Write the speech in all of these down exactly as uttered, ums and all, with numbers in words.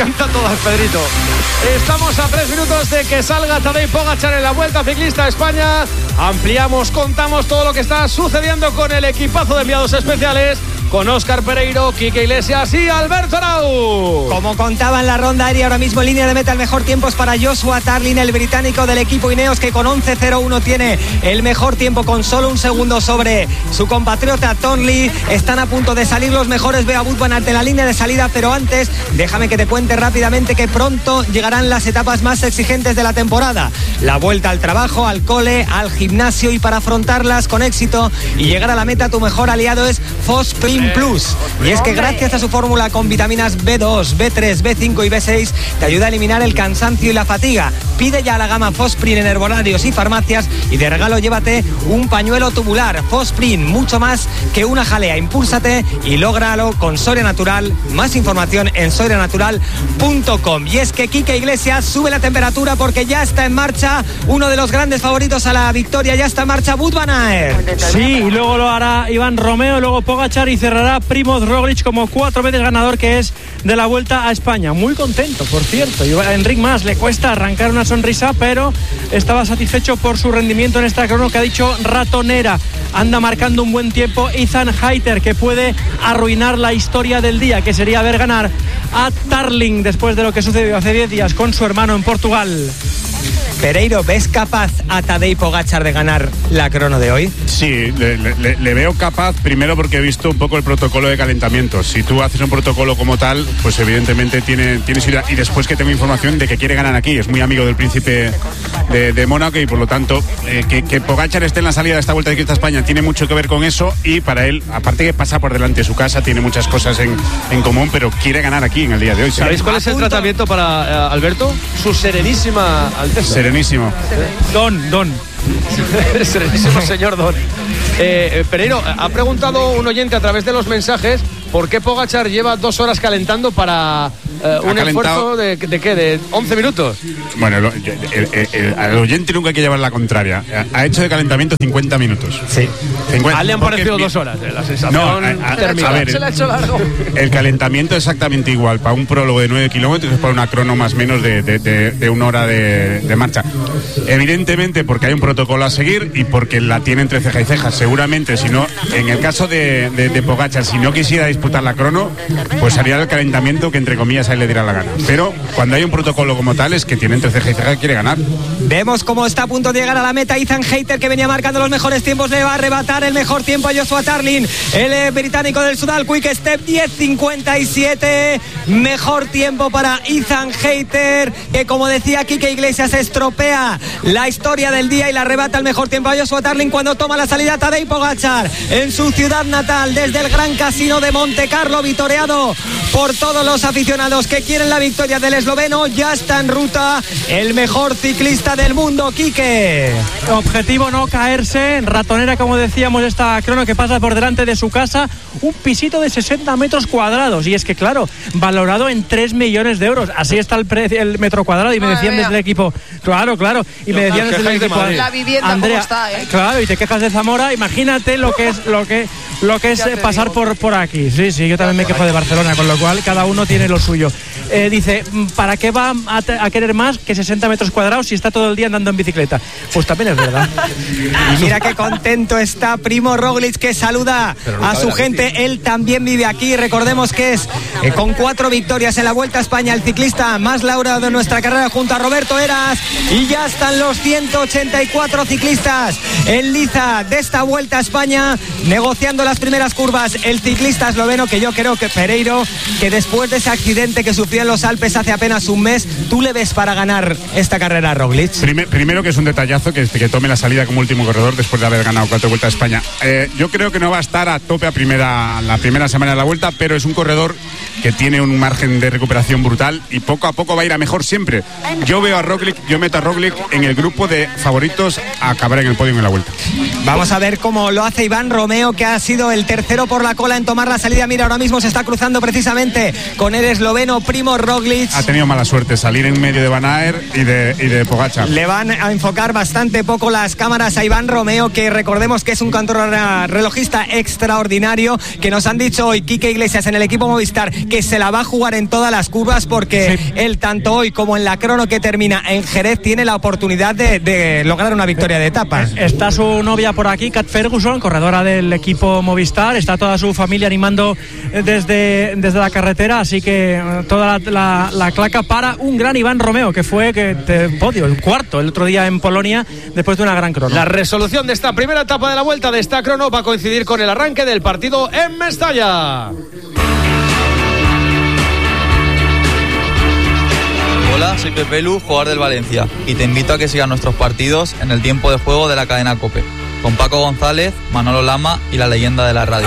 encanta todas, Pedrito. Estamos a tres minutos de que salga Tadej Pogačar en la Vuelta Ciclista a España. Ampliamos, contamos todo lo que está sucediendo con el equipazo de enviados especiales, con Óscar Pereiro, Quique Iglesias y Alberto Arau. Como contaba en la ronda aérea, ahora mismo en línea de meta el mejor tiempo es para Joshua Tarling, el británico del equipo Ineos, que con once cero uno tiene el mejor tiempo, con solo un segundo sobre su compatriota Tonley. Están a punto de salir los mejores Bea Wood Van Aert en la línea de salida, pero antes déjame que te cuente rápidamente que pronto llegarán las etapas más exigentes de la temporada. La vuelta al trabajo, al cole, al gimnasio, y para afrontarlas con éxito y llegar a la meta, tu mejor aliado es Fosprin Plus. Y es que gracias a su fórmula con vitaminas B dos, B tres, B cinco y B seis te ayuda a eliminar el cansancio y la fatiga. Pide ya la gama Fosprin en herbolarios y farmacias, y de regalo llévate un pañuelo tubular. Fosprin, mucho más que una jalea. Impúlsate y lógralo con Soria Natural. Más información en soria natural punto com. Y es que Quique Iglesias sube la temperatura porque ya está en marcha uno de los grandes favoritos a la victoria. Ya está en marcha Wout Van Aert. Sí, y luego lo hará Iván Romeo, luego Pogačar, y cerrará Primoz Roglic como cuatro veces ganador que es de la Vuelta a España. Muy contento, por cierto. Y a Enric Mas le cuesta arrancar una sonrisa, pero estaba satisfecho por su rendimiento en esta crono que ha dicho ratonera. Anda marcando un buen tiempo Ethan Hayter, que puede arruinar la historia del día, que sería ver ganar a Tarling después de lo que sucedió hace diez días con su hermano en Portugal. Pereiro, ¿ves capaz a Tadej Pogačar de ganar la crono de hoy? Sí, le, le, le veo capaz, primero porque he visto un poco el protocolo de calentamiento. Si tú haces un protocolo como tal, pues evidentemente tiene, tienes idea. Y después que tengo información de que quiere ganar aquí, es muy amigo del príncipe de, de Mónaco, y por lo tanto eh, que, que Pogačar esté en la salida de esta Vuelta Ciclista a España tiene mucho que ver con eso. Y para él, aparte que pasa por delante de su casa, tiene muchas cosas en, en común, pero quiere ganar aquí en el día de hoy. ¿Sabéis ¿sí? cuál es el tratamiento para uh, Alberto? Su serenísima Alteza. Serenísimo. Don, don. Serenísimo señor Don. Eh, eh, Pereiro, ha preguntado un oyente a través de los mensajes por qué Pogačar lleva dos horas calentando para eh, un esfuerzo de, de qué, de once minutos. Bueno, el, el, el, el, al oyente nunca hay que llevar la contraria. Ha hecho de calentamiento cincuenta minutos. Sí. cincuenta, a le han parecido dos horas. Eh, la sensación no, a, a, termina. A ver, se la ha hecho largo. El calentamiento es exactamente igual para un prólogo de nueve kilómetros que para una crono más o menos de, de, de, de una hora de, de marcha. Evidentemente porque hay un protocolo a seguir y porque la tiene entre ceja y ceja. Seguramente, si no, en el caso de, de, de Pogačar, si no quisiera disputar la crono, pues haría el calentamiento que entre comillas a él le diera la gana. Pero cuando hay un protocolo como tal, es que tiene entre ceja y ceja, quiere ganar. Vemos cómo está a punto de llegar a la meta Ethan Hayter, que venía marcando los mejores tiempos. Le va a arrebatar el mejor tiempo a Joshua Tarling, el eh, británico del Sudal Quick Step. Diez cincuenta y siete, mejor tiempo para Ethan Hayter, que como decía Quique Iglesias, estropea la historia del día y le arrebata el mejor tiempo a Joshua Tarling cuando toma la salida Tadej Pogačar en su ciudad natal, desde el Gran Casino de Monte Carlo, vitoreado por todos los aficionados que quieren la victoria del esloveno. Ya está en ruta el mejor ciclista del mundo, Quique. Objetivo no caerse, ratonera como decíamos esta crono que pasa por delante de su casa, un pisito de sesenta metros cuadrados, y es que claro, valorado en tres millones de euros, así está el, pre- el metro cuadrado. Y me decían desde el equipo, claro, claro, y me decían desde el equipo, la vivienda, Andrea, ¿cómo está, eh? Claro, y te quejas de Zamora, imagínate lo que es lo que lo que es eh, pasar por, por aquí. Sí, sí, yo también me quejo de Barcelona, con lo cual cada uno tiene lo suyo. Eh, dice, ¿para qué va a, te- a querer más que sesenta metros cuadrados si está todo el día andando en bicicleta? Pues también es verdad. Y mira qué contento está Primo Roglic, que saluda a su gente. Él también vive aquí. Recordemos que es eh, con cuatro victorias en la Vuelta a España el ciclista más laureado de nuestra carrera, junto a Roberto Heras. Y ya están los ciento ochenta y cuatro ciclistas en liza de esta Vuelta a España, negociando las primeras curvas. El ciclista esloveno, que yo creo que Pereiro, que después de ese accidente que sufrió en los Alpes hace apenas un mes, ¿tú le ves para ganar esta carrera a Roglic? Primer, primero que es un detallazo que, que tome la salida como último corredor después de haber ganado cuatro Vueltas a España. Eh, yo creo que no va a estar a tope a primera, la primera semana de la Vuelta, pero es un corredor que tiene un margen de recuperación brutal y poco a poco va a ir a mejor siempre. Yo veo a Roglic, yo meto a Roglic en el grupo de favoritos a acabar en el podio en la Vuelta. Vamos a ver cómo lo hace Iván Romeo, que ha sido el tercero por la cola en tomar la salida. Mira, ahora mismo se está cruzando precisamente con el esloveno noveno Primož Roglič. Ha tenido mala suerte salir en medio de Van Aert y de, y de Pogačar. Le van a enfocar bastante poco las cámaras a Iván Romeo, que recordemos que es un contrarrelojista extraordinario, que nos han dicho hoy Quique Iglesias en el equipo Movistar que se la va a jugar en todas las curvas, porque sí. él tanto hoy como en la crono que termina en Jerez tiene la oportunidad de, de lograr una victoria de etapa. Está su novia por aquí, Kat Ferguson, corredora del equipo Movistar, está toda su familia animando desde, desde la carretera, así que toda la, la, la claca para un gran Iván Romeo, que fue que te podio, el cuarto el otro día en Polonia, después de una gran crono. La resolución de esta primera etapa de la vuelta de esta crono va a coincidir con el arranque del partido en Mestalla. Hola, soy Pepe Lu, jugador del Valencia, y te invito a que sigas nuestros partidos en el tiempo de juego de la cadena COPE, con Paco González, Manolo Lama y la leyenda de la radio.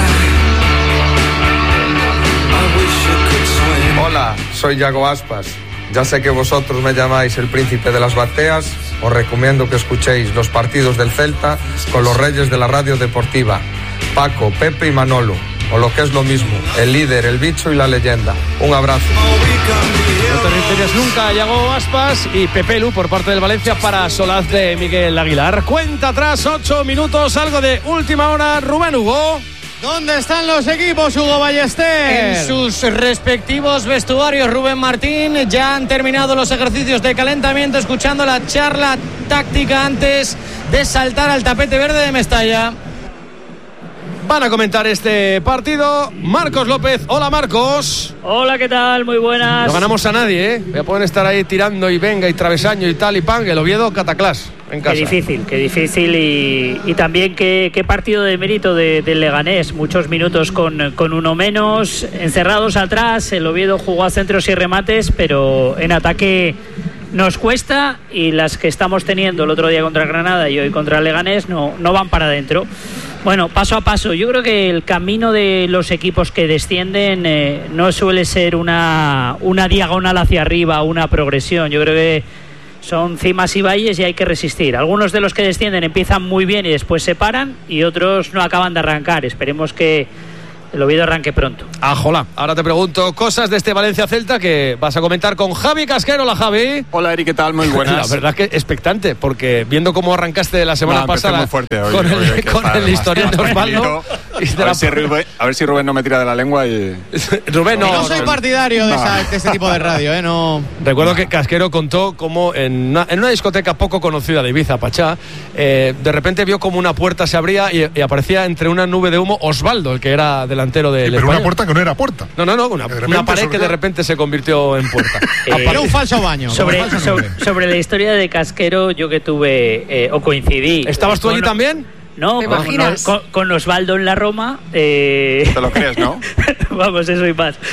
Hola, soy Yago Aspas. Ya sé que vosotros me llamáis el príncipe de las bateas. Os recomiendo que escuchéis los partidos del Celta con los reyes de la radio deportiva, Paco, Pepe y Manolo, o lo que es lo mismo, el líder, el bicho y la leyenda. Un abrazo. No te rindes nunca, Yago Aspas y Pepe Lu por parte del Valencia para solaz de Miguel Aguilar. Cuenta atrás, ocho minutos, algo de última hora. Rubén Hugo. ¿Dónde están los equipos, Hugo Ballester? En sus respectivos vestuarios, Rubén Martín. Ya han terminado los ejercicios de calentamiento, escuchando la charla táctica antes de saltar al tapete verde de Mestalla. Van a comentar este partido Marcos López. Hola, Marcos. Hola, ¿qué tal? Muy buenas. No ganamos a nadie, ¿eh? Voy a poder estar ahí tirando y venga y travesaño y tal y pan. El Oviedo cataclás en casa. Qué difícil, qué difícil y, y también qué, qué partido de mérito del de Leganés. Muchos minutos con, con uno menos, encerrados atrás. El Oviedo jugó a centros y remates, pero en ataque nos cuesta, y las que estamos teniendo el otro día contra Granada y hoy contra Leganés no, no van para adentro. Bueno, paso a paso. Yo creo que el camino de los equipos que descienden eh, no suele ser una, una diagonal hacia arriba, una progresión. Yo creo que son cimas y valles y hay que resistir. Algunos de los que descienden empiezan muy bien y después se paran, y otros no acaban de arrancar. Esperemos que el Oviedo arranque pronto. Ajola. Ahora te pregunto cosas de este Valencia Celta que vas a comentar con Javi Casquero. Hola, Javi. Hola, Eric, ¿qué tal? Muy buenas. La verdad que expectante, porque viendo cómo arrancaste la semana no, pasada muy fuerte hoy, con hoy, el, con el historial de Osvaldo. A, ver si Rubén, a ver si Rubén no me tira de la lengua y... Rubén no. No soy partidario de, esa, de ese tipo de radio, ¿eh? No. Recuerdo no. que Casquero contó cómo en una, en una discoteca poco conocida de Ibiza, Pachá, eh, de repente vio como una puerta se abría y, y aparecía entre una nube de humo Osvaldo, el que era delantero del sí, pero España. Una puerta que no era puerta. No, no, no, una, una pared que de repente se convirtió en puerta. eh, era un falso baño. Sobre, falso sobre, sobre la historia de Casquero, yo que tuve, eh, o coincidí. ¿Estabas tú allí con, también? No, con, con, con Osvaldo en la Roma. Eh... ¿Te lo crees, no? Vamos, eso y más.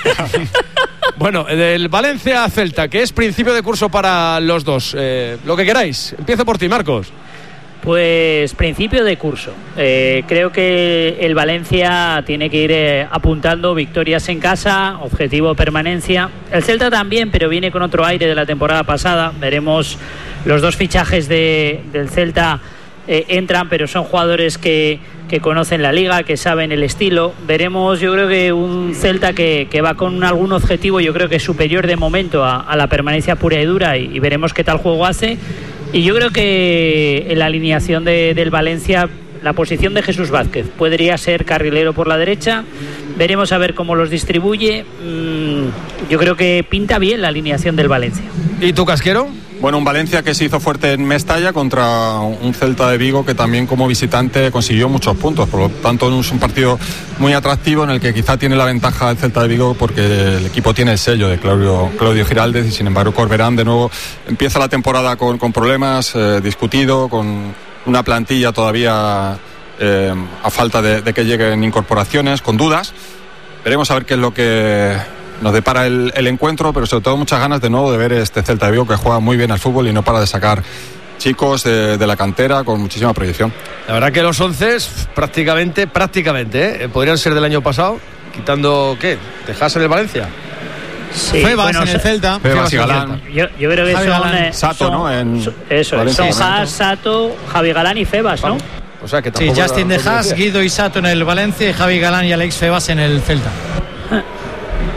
Bueno, del Valencia Celta, que es principio de curso para los dos. Eh, lo que queráis. Empiezo por ti, Marcos. Pues principio de curso. Eh, creo que el Valencia tiene que ir eh, apuntando victorias en casa, objetivo permanencia. El Celta también, pero viene con otro aire de la temporada pasada. Veremos los dos fichajes de, del Celta eh, entran, pero son jugadores que, que conocen la liga, que saben el estilo. Veremos, yo creo que un Celta que, que va con algún objetivo, yo creo que superior de momento a, a la permanencia pura y dura, y, y veremos qué tal juego hace. Y yo creo que en la alineación de, del Valencia, la posición de Jesús Vázquez podría ser carrilero por la derecha. Veremos a ver cómo los distribuye. Mm, yo creo que pinta bien la alineación del Valencia. ¿Y tú, Casquero? Bueno, un Valencia que se hizo fuerte en Mestalla contra un Celta de Vigo que también como visitante consiguió muchos puntos. Por lo tanto, es un partido muy atractivo en el que quizá tiene la ventaja el Celta de Vigo porque el equipo tiene el sello de Claudio, Claudio Giraldez, y sin embargo Corberán de nuevo empieza la temporada con, con problemas, eh, discutido, con una plantilla todavía eh, a falta de, de que lleguen incorporaciones, con dudas. Veremos a ver qué es lo que nos depara el, el encuentro, pero sobre todo muchas ganas de nuevo de ver este Celta de Vigo que juega muy bien al fútbol y no para de sacar chicos de, de la cantera con muchísima proyección. La verdad que los once prácticamente, prácticamente, ¿eh? podrían ser del año pasado, quitando, ¿qué? ¿Dejas en el Valencia? Sí, Febas bueno, en el Celta. Febas y Galán. Yo, yo creo que Javi son... Galán. Eh, Sato, son, ¿no? En eso, Valencia, son Haas, Sato, Javi Galán y Febas, ¿no? O sea que sí, Justin de Haas, Guido y Sato en el Valencia y Javi Galán y Alex Febas en el Celta.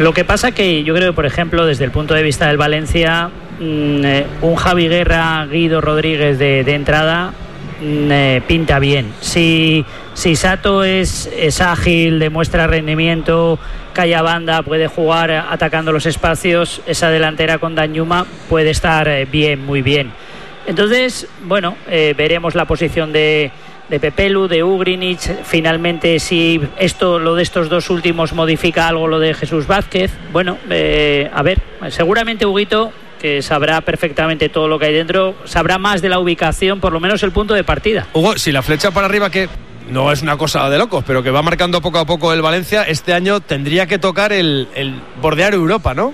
Lo que pasa que yo creo que, por ejemplo, desde el punto de vista del Valencia, mmm, eh, un Javi Guerra, Guido Rodríguez de, de entrada mmm, eh, pinta bien. Si, si Sato es, es ágil, demuestra rendimiento, calla banda, puede jugar atacando los espacios, esa delantera con Danjuma puede estar eh, bien, muy bien. Entonces, bueno, eh, veremos la posición de... de Pepelu, de Ugrinic, finalmente si esto, lo de estos dos últimos modifica algo lo de Jesús Vázquez. Bueno, eh, a ver, seguramente Huguito, que sabrá perfectamente todo lo que hay dentro, sabrá más de la ubicación, por lo menos el punto de partida. Hugo, si la flecha para arriba, que no es una cosa de locos, pero que va marcando poco a poco el Valencia, este año tendría que tocar el, el bordear Europa, ¿no?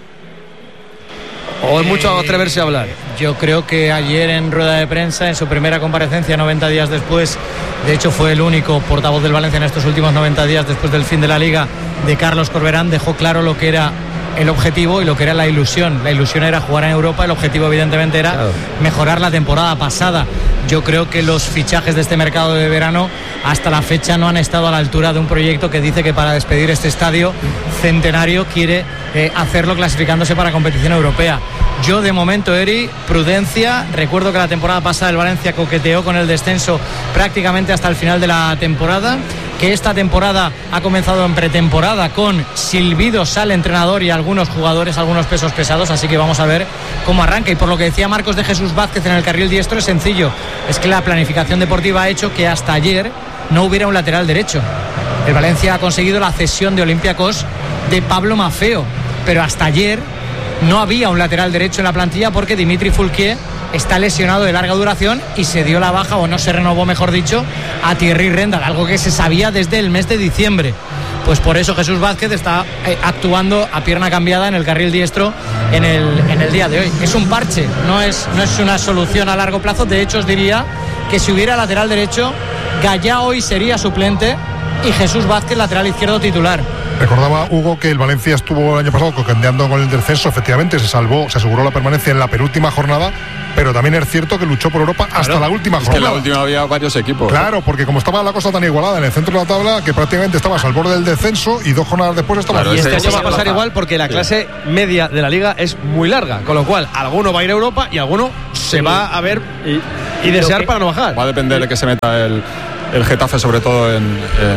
¿O es mucho atreverse a hablar? Yo creo que ayer en rueda de prensa, en su primera comparecencia noventa días después, de hecho fue el único portavoz del Valencia en estos últimos noventa días después del fin de la Liga, de Carlos Corberán, dejó claro lo que era el objetivo y lo que era la ilusión. La ilusión era jugar en Europa, el objetivo evidentemente era claro. mejorar la temporada pasada. Yo creo que los fichajes de este mercado de verano hasta la fecha no han estado a la altura de un proyecto que dice que para despedir este estadio centenario quiere eh, hacerlo clasificándose para competición europea. Yo de momento, Eri, prudencia. Recuerdo que la temporada pasada el Valencia coqueteó con el descenso prácticamente hasta el final de la temporada, que esta temporada ha comenzado en pretemporada con silbidos al entrenador y algunos jugadores, algunos pesos pesados, así que vamos a ver cómo arranca. Y por lo que decía Marcos de Jesús Vázquez en el carril diestro, es sencillo, es que la planificación deportiva ha hecho que hasta ayer no hubiera un lateral derecho. El Valencia ha conseguido la cesión de Olympiacos de Pablo Maffeo, pero hasta ayer no había un lateral derecho en la plantilla porque Dimitri Foulquier está lesionado de larga duración y se dio la baja, o no se renovó, mejor dicho, a Thierry Rendal, algo que se sabía desde el mes de diciembre. Pues por eso Jesús Vázquez está eh, actuando a pierna cambiada en el carril diestro en el, en el día de hoy. Es un parche, no es, no es una solución a largo plazo. De hecho, os diría que si hubiera lateral derecho, Gallá hoy sería suplente y Jesús Vázquez lateral izquierdo titular. Recordaba Hugo que el Valencia estuvo el año pasado coqueteando con el descenso, efectivamente se salvó, se aseguró la permanencia en la penúltima jornada, pero también es cierto que luchó por Europa hasta claro, la última es jornada. Que en la última había varios equipos. Claro, porque como estaba la cosa tan igualada en el centro de la tabla, que prácticamente estabas al borde del descenso y dos jornadas después estabas... Claro, y este año va a pasar plaza. igual porque la clase sí. media de la Liga es muy larga, con lo cual alguno va a ir a Europa y alguno se sí. va a ver y, y desear para no bajar. Va a depender de que se meta el... el Getafe, sobre todo en,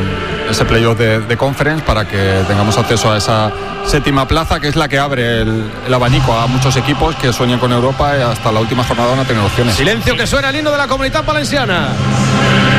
en ese playoff de, de Conference, para que tengamos acceso a esa séptima plaza, que es la que abre el, el abanico a muchos equipos que sueñan con Europa y hasta la última jornada van a tener opciones. Silencio, que suena el himno de la Comunitat Valenciana.